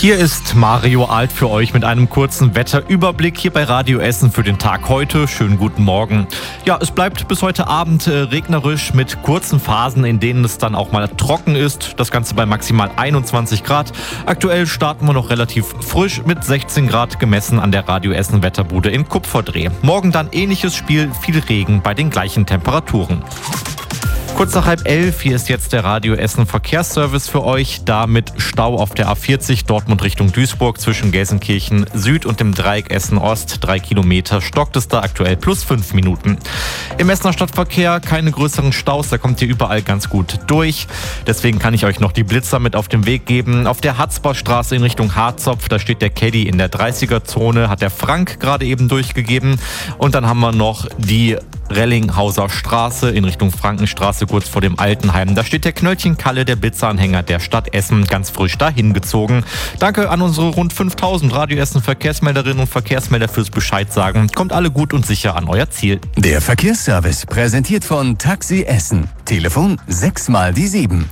Hier ist Mario Alt für euch mit einem kurzen Wetterüberblick hier bei Radio Essen für den Tag heute. Schönen guten Morgen. Ja, es bleibt bis heute Abend regnerisch mit kurzen Phasen, in denen es dann auch mal trocken ist. Das Ganze bei maximal 21 Grad. Aktuell starten wir noch relativ frisch mit 16 Grad gemessen an der Radio Essen Wetterbude in Kupferdreh. Morgen dann ähnliches Spiel, viel Regen bei den gleichen Temperaturen. Kurz nach 10:30, hier ist jetzt der Radio Essen Verkehrsservice für euch. Da mit Stau auf der A40 Dortmund Richtung Duisburg zwischen Gelsenkirchen Süd und dem Dreieck Essen Ost. 3 Kilometer stockt es da aktuell plus 5 Minuten. Im Essener Stadtverkehr keine größeren Staus, da kommt ihr überall ganz gut durch. Deswegen kann ich euch noch die Blitzer mit auf den Weg geben. Auf der Hatzbarstraße in Richtung Harzopf, da steht der Caddy in der 30er-Zone, hat der Frank gerade eben durchgegeben. Und dann haben wir noch die Rellinghauser Straße in Richtung Frankenstraße kurz vor dem Altenheim. Da steht der Knöllchen Kalle, der Blitzeranhänger der Stadt Essen, ganz frisch dahin gezogen. Danke an unsere rund 5000 Radio Essen Verkehrsmelderinnen und Verkehrsmelder fürs Bescheid sagen. Kommt alle gut und sicher an euer Ziel. Der Verkehrsservice präsentiert von Taxi Essen. Telefon 6x7.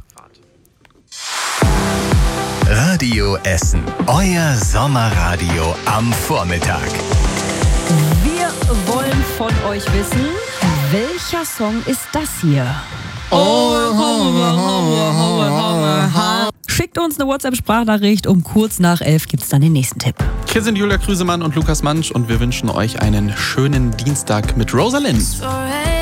Radio Essen. Euer Sommerradio am Vormittag. Wir wollen von euch wissen, welcher Song ist das hier? Schickt uns eine WhatsApp-Sprachnachricht. Um kurz nach 11 gibt's dann den nächsten Tipp. Hier sind Julia Krüsemann und Lukas Mansch und wir wünschen euch einen schönen Dienstag mit Rosalind.